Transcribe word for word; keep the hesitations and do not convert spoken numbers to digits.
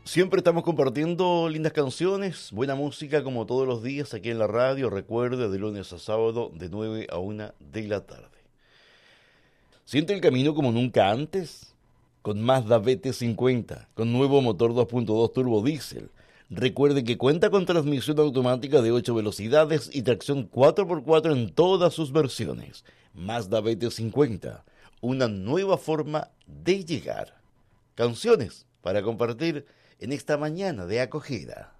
Siempre estamos compartiendo lindas canciones, buena música como todos los días aquí en la radio. Recuerde, de lunes a sábado de nueve a una de la tarde. Siente el camino como nunca antes con Mazda B T cincuenta, con nuevo motor dos punto dos turbo diésel. Recuerde que cuenta con transmisión automática de ocho velocidades y tracción cuatro por cuatro en todas sus versiones. Mazda B T cincuenta, una nueva forma de llegar. Canciones para compartir en esta mañana de acogida.